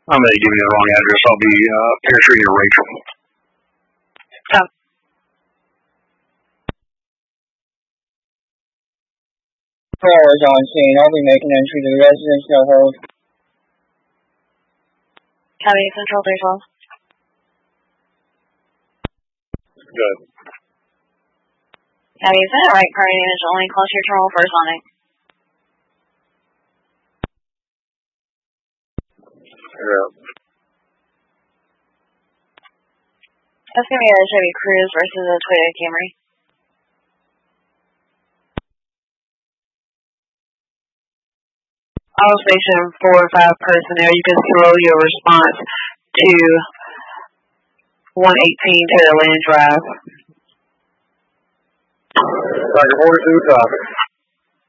I may have given you the wrong address. I'll be Pear Tree or Rachel. Oh. Callers on scene. I'll be making entry to the residence. No hold. County Central 312. Good. County, is that right? Party manager only call your terminal first on it. Yeah. That's going to be a Chevy Cruze versus a Toyota Camry. All station 4 or 5 personnel, you can slow your response to 118 Terraland Drive. Tiger 42 traffic.